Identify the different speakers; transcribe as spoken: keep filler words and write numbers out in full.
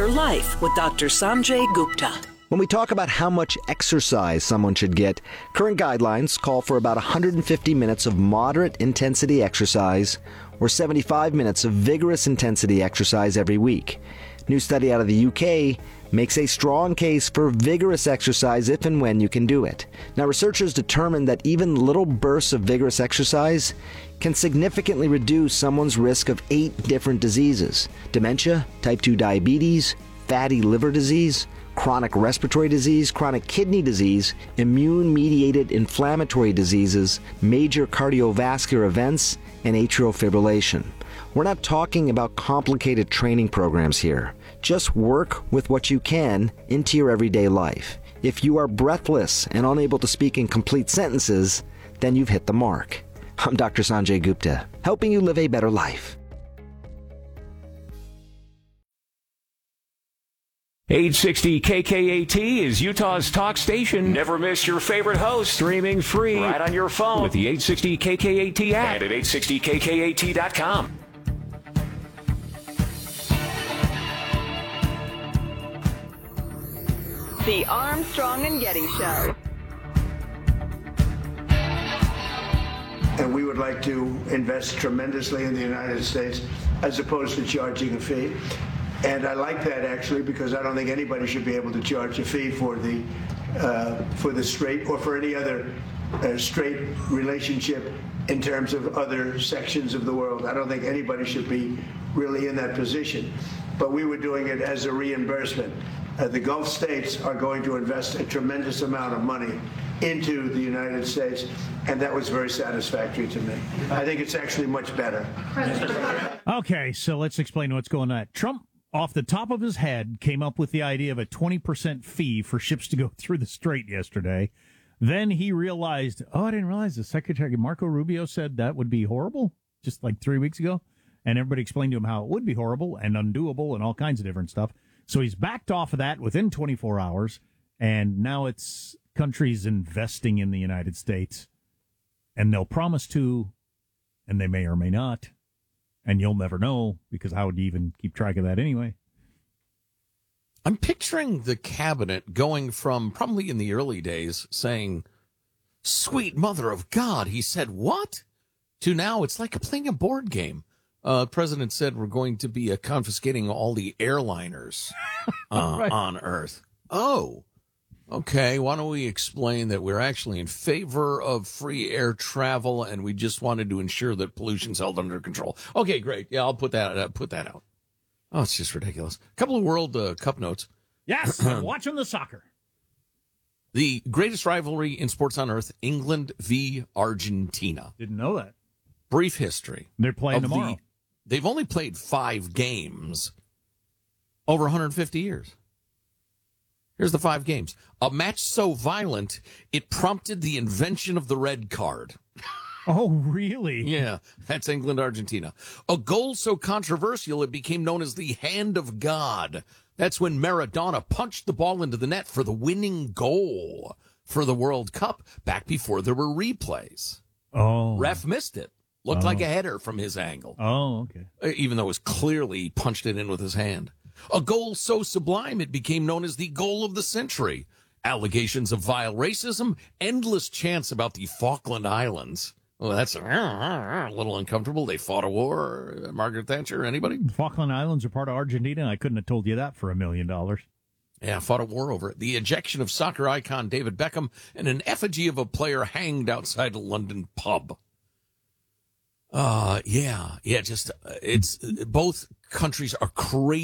Speaker 1: Better Life with Doctor Sanjay Gupta.
Speaker 2: When we talk about how much exercise someone should get, current guidelines call for about one hundred fifty minutes of moderate intensity exercise or seventy-five minutes of vigorous intensity exercise every week. New study out of the U K makes a strong case for vigorous exercise if and when you can do it. Now, researchers determined that even little bursts of vigorous exercise can significantly reduce someone's risk of eight different diseases: dementia, type two diabetes, fatty liver disease, chronic respiratory disease, chronic kidney disease, immune-mediated inflammatory diseases, major cardiovascular events, and atrial fibrillation. We're not talking about complicated training programs here. Just work with what you can into your everyday life. If you are breathless and unable to speak in complete sentences, then you've hit the mark. I'm Doctor Sanjay Gupta, helping you live a better life.
Speaker 3: eight sixty K K A T is Utah's talk station. Never miss your favorite host. Streaming free right on your phone with the eight sixty K K A T app and at eight sixty K K A T dot com.
Speaker 4: The Armstrong and Getty Show.
Speaker 5: And we would like to invest tremendously in the United States as opposed to charging a fee. And I like that, actually, because I don't think anybody should be able to charge a fee for the uh, for the straight or for any other uh, straight relationship in terms of other sections of the world. I don't think anybody should be really in that position. But we were doing it as a reimbursement. Uh, the Gulf states are going to invest a tremendous amount of money into the United States, and that was very satisfactory to me. I think it's actually much better.
Speaker 6: Okay, so let's explain what's going on. Trump, off the top of his head, came up with the idea of a twenty percent fee for ships to go through the strait yesterday. Then he realized, oh, I didn't realize the Secretary Marco Rubio said that would be horrible just like three weeks ago. And everybody explained to him how it would be horrible and undoable and all kinds of different stuff. So he's backed off of that within twenty-four hours. And now it's countries investing in the United States. And they'll promise to, and they may or may not. And you'll never know, because how would you even keep track of that anyway?
Speaker 7: I'm picturing the cabinet going from probably in the early days saying, sweet mother of God, he said what? To now it's like playing a board game. Uh, the president said we're going to be uh, confiscating all the airliners uh, right. on Earth. Oh, okay. Why don't we explain that we're actually in favor of free air travel and we just wanted to ensure that pollution's held under control. Okay, great. Yeah, I'll put that uh, put that out. Oh, it's just ridiculous. A couple of World uh, Cup notes.
Speaker 6: Yes, I'm watching the soccer.
Speaker 7: The greatest rivalry in sports on earth, England v. Argentina.
Speaker 6: Didn't know that.
Speaker 7: Brief history.
Speaker 6: They're playing tomorrow.
Speaker 7: The, they've only played five games over one hundred fifty years. Here's the five games. A match so violent, it prompted the invention of the red card.
Speaker 6: Oh, really?
Speaker 7: Yeah, that's England, Argentina. A goal so controversial, it became known as the Hand of God. That's when Maradona punched the ball into the net for the winning goal for the World Cup back before there were replays.
Speaker 6: Oh.
Speaker 7: Ref missed it. Looked
Speaker 6: oh.
Speaker 7: like a header from his angle.
Speaker 6: Oh, okay.
Speaker 7: Even though it was clearly he punched it in with his hand. A goal so sublime, it became known as the goal of the century. Allegations of vile racism, endless chants about the Falkland Islands. Well, that's a, a little uncomfortable. They fought a war. Margaret Thatcher, anybody?
Speaker 6: Falkland Islands are part of Argentina. I couldn't have told you that for a million dollars.
Speaker 7: Yeah, fought a war over it. The ejection of soccer icon David Beckham and an effigy of a player hanged outside a London pub. Uh, yeah, yeah, just, uh, it's, both countries are crazy.